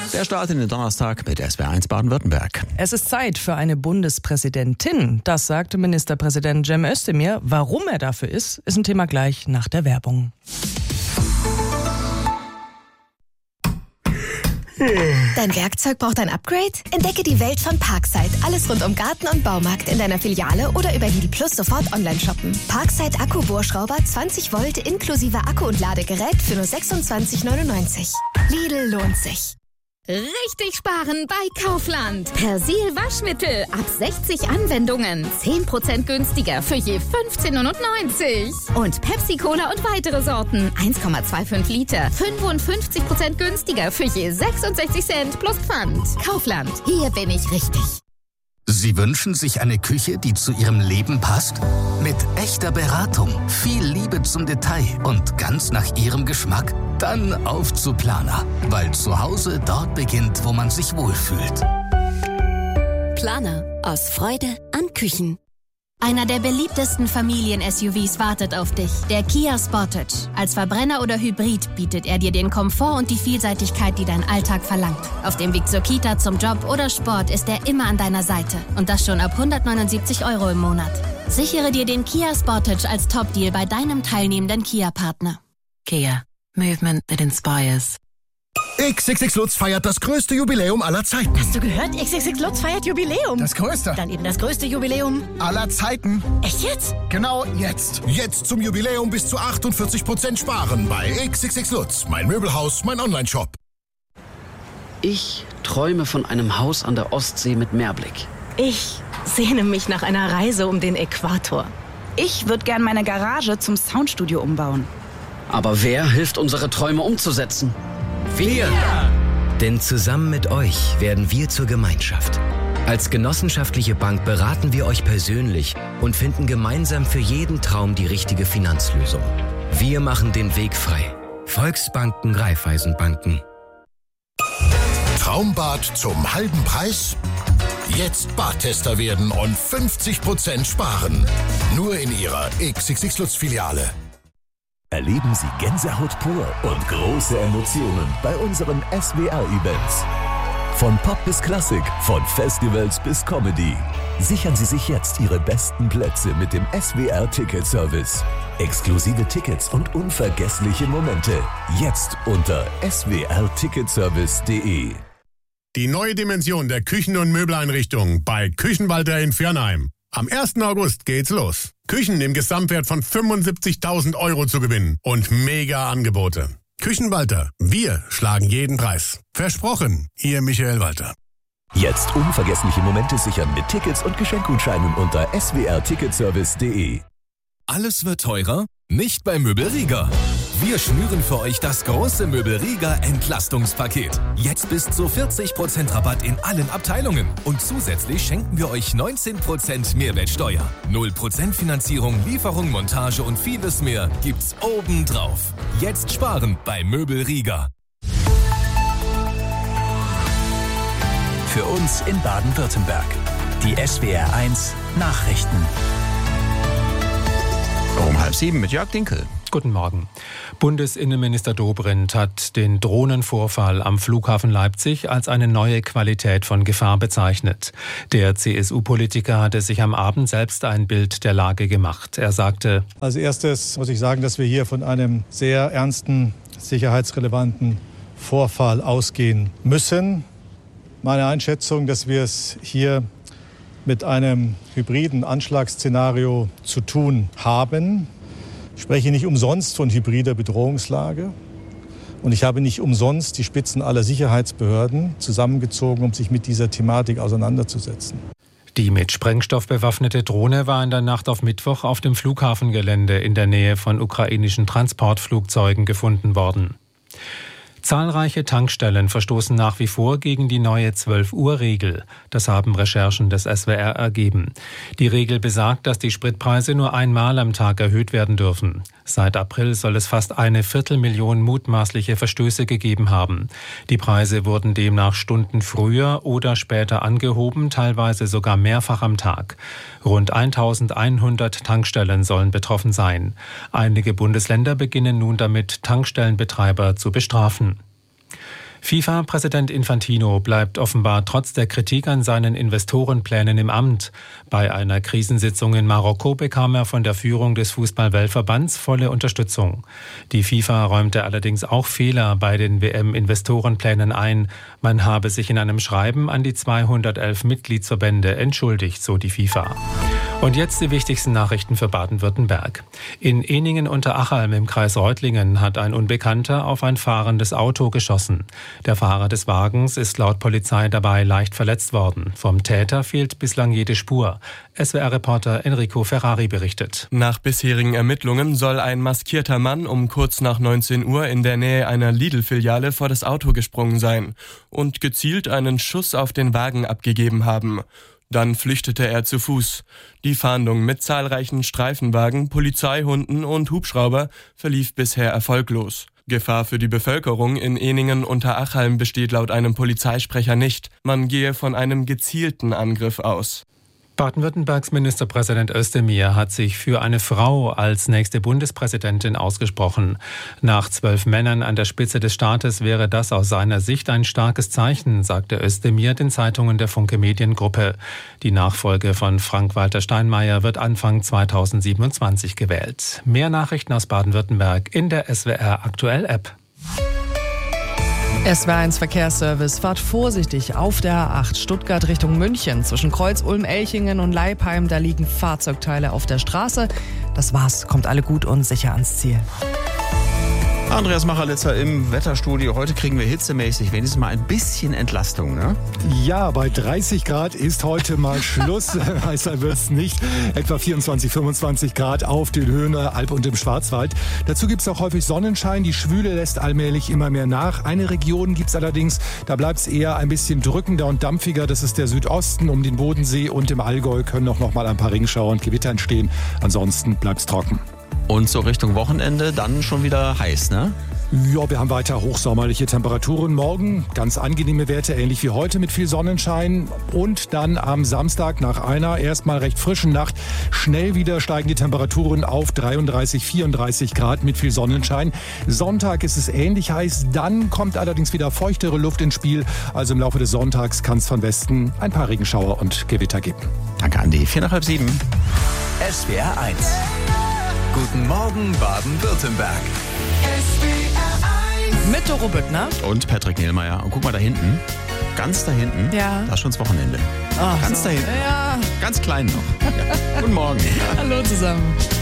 Der Start in den Donnerstag mit SWR1 Baden-Württemberg. Es ist Zeit für eine Bundespräsidentin. Das sagte Ministerpräsident Cem Özdemir. Warum er dafür ist ein Thema gleich nach der Werbung. Dein Werkzeug braucht ein Upgrade? Entdecke die Welt von Parkside. Alles rund um Garten und Baumarkt in deiner Filiale oder über Lidl Plus sofort online shoppen. Parkside Akku-Bohrschrauber 20 Volt inklusive Akku und Ladegerät für nur 26,99. Lidl lohnt sich. Richtig sparen bei Kaufland. Persil Waschmittel ab 60 Anwendungen. 10% günstiger für je 15,99. Und Pepsi Cola und weitere Sorten. 1,25 Liter. 55% günstiger für je 66 Cent plus Pfand. Kaufland. Hier bin ich richtig. Sie wünschen sich eine Küche, die zu Ihrem Leben passt? Mit echter Beratung, viel Liebe zum Detail und ganz nach Ihrem Geschmack? Dann auf zu Planer, weil zu Hause dort beginnt, wo man sich wohlfühlt. Planer. Aus Freude an Küchen. Einer der beliebtesten Familien-SUVs wartet auf dich. Der Kia Sportage. Als Verbrenner oder Hybrid bietet er dir den Komfort und die Vielseitigkeit, die dein Alltag verlangt. Auf dem Weg zur Kita, zum Job oder Sport ist er immer an deiner Seite. Und das schon ab 179 € im Monat. Sichere dir den Kia Sportage als Top-Deal bei deinem teilnehmenden Kia-Partner. Kia. Movement that inspires. XXX Lutz feiert das größte Jubiläum aller Zeiten. Hast du gehört? XXX Lutz feiert Jubiläum. Das größte. Dann eben das größte Jubiläum aller Zeiten. Echt jetzt? Genau jetzt. Jetzt zum Jubiläum bis zu 48% sparen bei XXX Lutz. Mein Möbelhaus, mein Onlineshop. Ich träume von einem Haus an der Ostsee mit Meerblick. Ich sehne mich nach einer Reise um den Äquator. Ich würde gern meine Garage zum Soundstudio umbauen. Aber wer hilft, unsere Träume umzusetzen? Wir! Denn zusammen mit euch werden wir zur Gemeinschaft. Als genossenschaftliche Bank beraten wir euch persönlich und finden gemeinsam für jeden Traum die richtige Finanzlösung. Wir machen den Weg frei. Volksbanken, Raiffeisenbanken. Traumbad zum halben Preis? Jetzt Badtester werden und 50% sparen. Nur in Ihrer XXX Lutz Filiale. Erleben Sie Gänsehaut pur und große Emotionen bei unseren SWR-Events. Von Pop bis Klassik, von Festivals bis Comedy. Sichern Sie sich jetzt Ihre besten Plätze mit dem SWR-Ticket-Service. Exklusive Tickets und unvergessliche Momente. Jetzt unter swrticketservice.de. Die neue Dimension der Küchen- und Möbeleinrichtungen bei Küchenwalter in Viernheim. Am 1. August geht's los. Küchen im Gesamtwert von 75.000 € zu gewinnen und mega Angebote. Küchenwalter, wir schlagen jeden Preis. Versprochen, Ihr Michael Walter. Jetzt unvergessliche Momente sichern mit Tickets und Geschenkgutscheinen unter swrticketservice.de. Alles wird teurer? Nicht bei Möbel Rieger. Wir schnüren für euch das große Möbel Rieger Entlastungspaket. Jetzt bis zu 40% Rabatt in allen Abteilungen. Und zusätzlich schenken wir euch 19% Mehrwertsteuer. 0% Finanzierung, Lieferung, Montage und vieles mehr gibt's obendrauf. Jetzt sparen bei Möbel Rieger. Für uns in Baden-Württemberg. Die SWR1 Nachrichten. Um 6:30 mit Jörg Dinkel. Guten Morgen. Bundesinnenminister Dobrindt hat den Drohnenvorfall am Flughafen Leipzig als eine neue Qualität von Gefahr bezeichnet. Der CSU-Politiker hatte sich am Abend selbst ein Bild der Lage gemacht. Er sagte: Als erstes muss ich sagen, dass wir hier von einem sehr ernsten, sicherheitsrelevanten Vorfall ausgehen müssen. Meine Einschätzung, dass wir es hier mit einem hybriden Anschlagsszenario zu tun haben. Ich spreche nicht umsonst von hybrider Bedrohungslage. Und ich habe nicht umsonst die Spitzen aller Sicherheitsbehörden zusammengezogen, um sich mit dieser Thematik auseinanderzusetzen. Die mit Sprengstoff bewaffnete Drohne war in der Nacht auf Mittwoch auf dem Flughafengelände in der Nähe von ukrainischen Transportflugzeugen gefunden worden. Zahlreiche Tankstellen verstoßen nach wie vor gegen die neue 12-Uhr-Regel. Das haben Recherchen des SWR ergeben. Die Regel besagt, dass die Spritpreise nur einmal am Tag erhöht werden dürfen. Seit April soll es fast 250.000 mutmaßliche Verstöße gegeben haben. Die Preise wurden demnach Stunden früher oder später angehoben, teilweise sogar mehrfach am Tag. Rund 1.100 Tankstellen sollen betroffen sein. Einige Bundesländer beginnen nun damit, Tankstellenbetreiber zu bestrafen. FIFA-Präsident Infantino bleibt offenbar trotz der Kritik an seinen Investorenplänen im Amt. Bei einer Krisensitzung in Marokko bekam er von der Führung des Fußball-Weltverbands volle Unterstützung. Die FIFA räumte allerdings auch Fehler bei den WM-Investorenplänen ein. Man habe sich in einem Schreiben an die 211 Mitgliedsverbände entschuldigt, so die FIFA. Und jetzt die wichtigsten Nachrichten für Baden-Württemberg. In Ehningen-Unterachalm im Kreis Reutlingen hat ein Unbekannter auf ein fahrendes Auto geschossen. Der Fahrer des Wagens ist laut Polizei dabei leicht verletzt worden. Vom Täter fehlt bislang jede Spur. SWR-Reporter Enrico Ferrari berichtet. Nach bisherigen Ermittlungen soll ein maskierter Mann um kurz nach 19 Uhr in der Nähe einer Lidl-Filiale vor das Auto gesprungen sein und gezielt einen Schuss auf den Wagen abgegeben haben. Dann flüchtete er zu Fuß. Die Fahndung mit zahlreichen Streifenwagen, Polizeihunden und Hubschrauber verlief bisher erfolglos. Gefahr für die Bevölkerung in Ehningen-Unterachalm besteht laut einem Polizeisprecher nicht. Man gehe von einem gezielten Angriff aus. Baden-Württembergs Ministerpräsident Özdemir hat sich für eine Frau als nächste Bundespräsidentin ausgesprochen. Nach 12 Männern an der Spitze des Staates wäre das aus seiner Sicht ein starkes Zeichen, sagte Özdemir den Zeitungen der Funke Mediengruppe. Die Nachfolge von Frank-Walter Steinmeier wird Anfang 2027 gewählt. Mehr Nachrichten aus Baden-Württemberg in der SWR Aktuell App. SWR1 Verkehrsservice, fahrt vorsichtig auf der A8 Stuttgart Richtung München. Zwischen Kreuz, Ulm, Elchingen und Leipheim, da liegen Fahrzeugteile auf der Straße. Das war's, kommt alle gut und sicher ans Ziel. Andreas Macharlitzer im Wetterstudio. Heute kriegen wir hitzemäßig wenigstens mal ein bisschen Entlastung, ne? Ja, bei 30 Grad ist heute mal Schluss. Heißer wird's nicht. Etwa 24, 25 Grad auf den Höhen der Alp und im Schwarzwald. Dazu gibt's auch häufig Sonnenschein. Die Schwüle lässt allmählich immer mehr nach. Eine Region gibt's allerdings, da bleibt's eher ein bisschen drückender und dampfiger. Das ist der Südosten um den Bodensee, und im Allgäu können auch noch mal ein paar Regenschauer und Gewitter entstehen. Ansonsten bleibt's trocken. Und so Richtung Wochenende dann schon wieder heiß, ne? Ja, wir haben weiter hochsommerliche Temperaturen. Morgen ganz angenehme Werte, ähnlich wie heute mit viel Sonnenschein. Und dann am Samstag nach einer erstmal recht frischen Nacht schnell wieder steigen die Temperaturen auf 33, 34 Grad mit viel Sonnenschein. Sonntag ist es ähnlich heiß. Dann kommt allerdings wieder feuchtere Luft ins Spiel. Also im Laufe des Sonntags kann es von Westen ein paar Regenschauer und Gewitter geben. Danke, Andi. 6:45. SWR 1. Guten Morgen, Baden-Württemberg. Mit Doro Büttner. Und Patrick Nielmeier. Und guck mal da hinten. Ganz da hinten. Ja. Da ist schon das Wochenende. Ach, ganz so. da hinten. Ja. Ganz klein noch. Ja. Guten Morgen. Hallo zusammen.